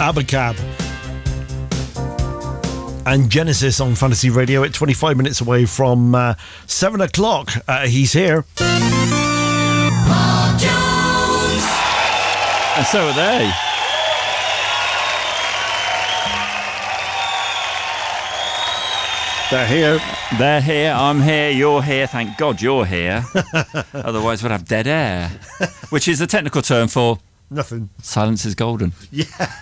Abacab. And Genesis on Fantasy Radio at 25 minutes away from 7 o'clock. He's here. Paul Jones. And so are they. They're here. They're here. I'm here. You're here. Thank God you're here. Otherwise we'd have dead air, which is a technical term for... Nothing. Silence is golden. Yeah.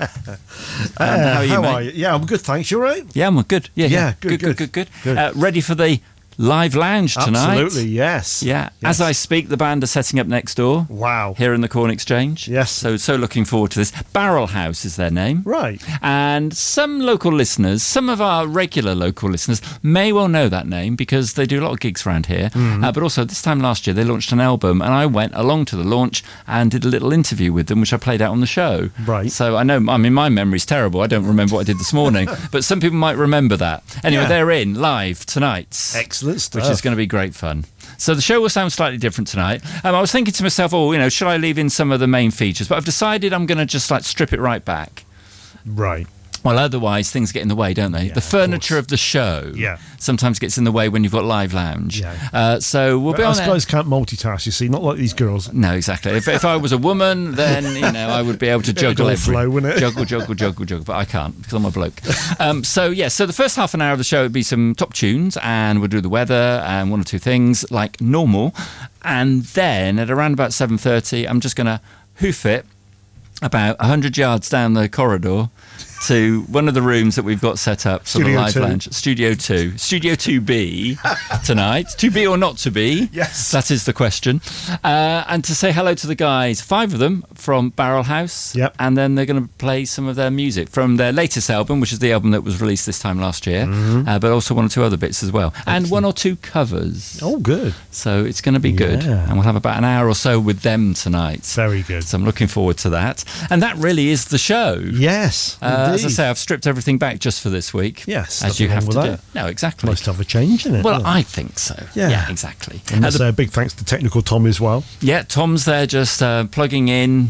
How are you, mate? Are you? Yeah, I'm good, thanks. You all right? Yeah, I'm good. Yeah, Good. Ready for the live lounge tonight? Absolutely, yes. Yeah. Yes. As I speak, the band are setting up next door. Wow. Here in the Corn Exchange. Yes. So looking forward to this. Barrel House is their name. Right. And some local listeners, some of our regular local listeners, may well know that name because they do a lot of gigs around here. But also, this time last year, they launched an album, and I went along to the launch and did a little interview with them, which I played out on the show. Right. So I know, I mean, my memory's terrible. I don't remember what I did this morning, but some people might remember that. Anyway, Yeah. they're in live tonight. Excellent stuff. Which is going to be great fun. So the show will sound slightly different tonight. I was thinking to myself, should I leave in some of the main features? But I've decided I'm going to just strip it right back. Right. Well, otherwise things get in the way, don't they? Yeah, the furniture of the show sometimes gets in the way when you've got live lounge. Yeah. So we'll be on Us there. guys can't multitask, you see, not like these girls. No, exactly. If I was a woman, then I would be able to juggle all flow, wouldn't it? juggle. But I can't because I'm a bloke. So the first half an hour of the show would be some top tunes, and we'll do the weather and one or two things like normal, and then at around about 7:30, I'm just going to hoof it about 100 yards down the corridor to one of the rooms that we've got set up for the live lounge. Studio 2. Studio 2B tonight. To be or not to be? Yes. That is the question. And to say hello to the guys, 5 of them from Barrel House. Yep. And then they're going to play some of their music from their latest album, which is the album that was released this time last year, but also one or two other bits as well. Excellent. And one or two covers. Oh, good. So it's going to be good. Yeah. And we'll have about an hour or so with them tonight. Very good. So I'm looking forward to that. And that really is the show. Yes. As I say, I've stripped everything back just for this week. Yes. As you have to that. do. No, exactly. Nice to have a change, isn't it? Well, I think so. Yeah. Exactly. And a big thanks to Technical Tom as well. Yeah, Tom's there just plugging in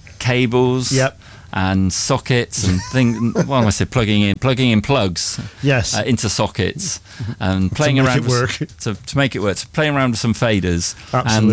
cables. Yep. And sockets and things. What am I saying? Plugging in plugs. Yes. Into sockets and playing around to make it work. To make it work. So playing around with some faders. Absolutely. And